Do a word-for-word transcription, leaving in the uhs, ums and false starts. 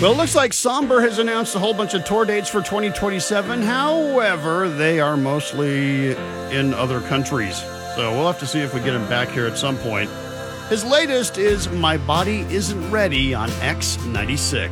Well, it looks like Somber has announced a whole bunch of tour dates for twenty twenty-seven. However, they are mostly in other countries. So we'll have to see if we get him back here at some point. His latest is My Body Isn't Ready on X ninety-six.